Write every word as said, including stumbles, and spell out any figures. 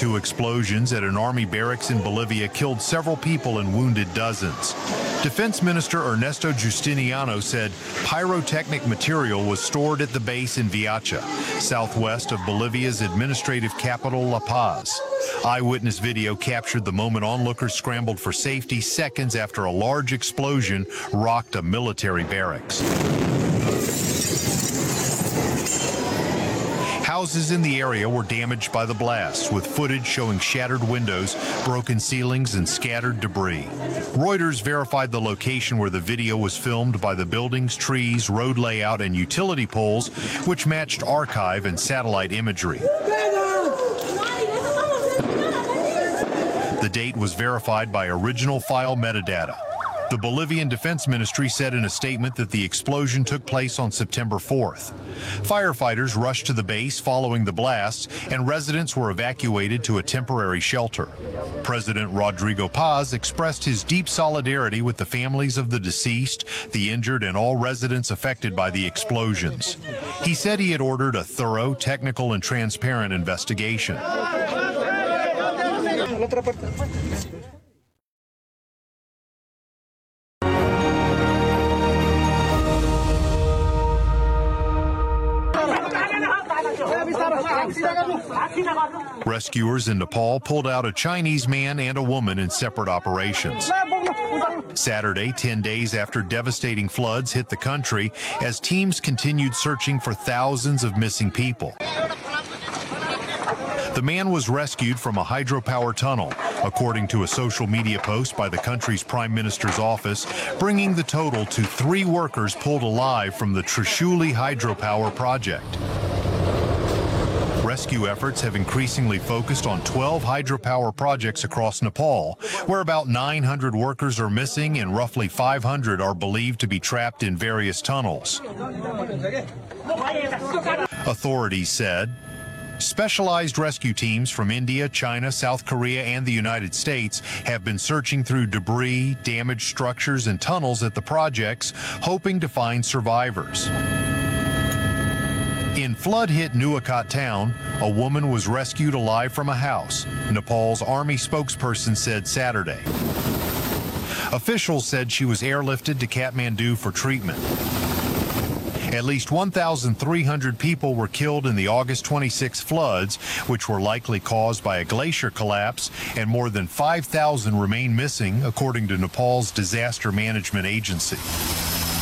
Two explosions at an army barracks in Bolivia killed several people and wounded dozens. Defense Minister Ernesto Justiniano said pyrotechnic material was stored at the base in Viacha, southwest of Bolivia's administrative capital, La Paz. Eyewitness video captured the moment onlookers scrambled for safety seconds after a large explosion rocked a military barracks. Houses in the area were damaged by the blast, with footage showing shattered windows, broken ceilings, and scattered debris. Reuters verified the location where the video was filmed by the buildings, trees, road layout, and utility poles, which matched archive and satellite imagery. The date was verified by original file metadata. The Bolivian Defense Ministry said in a statement that the explosion took place on September fourth. Firefighters rushed to the base following the blast, and residents were evacuated to a temporary shelter. President Rodrigo Paz expressed his deep solidarity with the families of the deceased, the injured, and all residents affected by the explosions. He said he had ordered a thorough, technical, and transparent investigation. Rescuers in Nepal pulled out a Chinese man and a woman in separate operations. Saturday, ten days after devastating floods hit the country, as teams continued searching for thousands of missing people. The man was rescued from a hydropower tunnel, according to a social media post by the country's prime minister's office, bringing the total to three workers pulled alive from the Trishuli hydropower project. Rescue efforts have increasingly focused on twelve hydropower projects across Nepal, where about nine hundred workers are missing and roughly five hundred are believed to be trapped in various tunnels. Authorities said specialized rescue teams from India, China, South Korea, and the United States have been searching through debris, damaged structures, and tunnels at the projects, hoping to find survivors. In flood-hit Nuwakot town, a woman was rescued alive from a house, Nepal's army spokesperson said Saturday. Officials said she was airlifted to Kathmandu for treatment. At least one thousand three hundred people were killed in the August twenty-sixth floods, which were likely caused by a glacier collapse, and more than five thousand remain missing, according to Nepal's disaster management agency.